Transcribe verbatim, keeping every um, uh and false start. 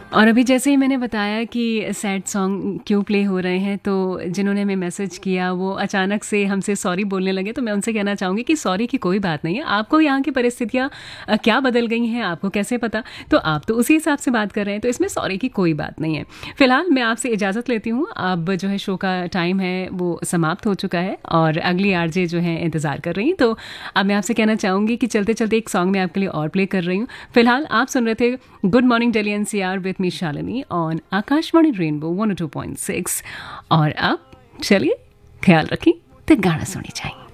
और अभी जैसे ही मैंने बताया कि सैड सॉन्ग क्यों प्ले हो रहे हैं, तो जिन्होंने हमें मैसेज किया वो अचानक से हमसे सॉरी बोलने लगे। तो मैं उनसे कहना चाहूँगी कि सॉरी की कोई बात नहीं है। आपको यहाँ की परिस्थितियाँ अ, क्या बदल गई हैं आपको कैसे पता? तो आप तो उसी हिसाब से बात कर रहे हैं, तो इसमें सॉरी की कोई बात नहीं है। फिलहाल मैं आपसे इजाज़त लेती हूँ। अब जो है शो का टाइम है वो समाप्त हो चुका है और अगली आरजे जो है इंतज़ार कर रही हैं। तो अब मैं आपसे कहना चाहूँगी कि चलते चलते एक सॉन्ग मैं आपके लिए और प्ले कर रही हूँ। फिलहाल आप सुन रहे थे good morning Delhi NCR with me Shalini on Akashvani rainbow one O two point six. और अब चलिए ख्याल रखें तो गाना सुनी जाएंगे।